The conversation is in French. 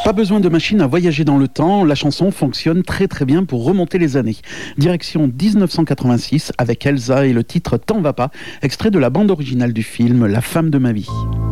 Pas besoin de machine à voyager dans le temps, la chanson fonctionne très très bien pour remonter les années. Direction 1986 avec Elsa et le titre T'en va pas, extrait de la bande originale du film La femme de ma vie.